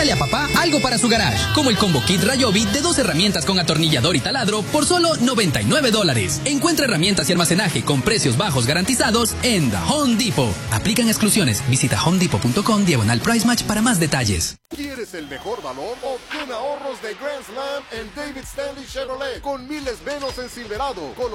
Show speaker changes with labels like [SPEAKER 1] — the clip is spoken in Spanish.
[SPEAKER 1] Regálale a papá algo para su garage, como el Combo Kit Ryobi de 2 herramientas con atornillador y taladro por solo $99. Encuentra herramientas y almacenaje con precios bajos garantizados en The Home Depot. Aplican exclusiones. Visita homedepot.com/Price Match para más detalles.
[SPEAKER 2] ¿Quieres el mejor valor? Obtén ahorros de Grand Slam en David Stanley Chevrolet con miles menos en Silverado.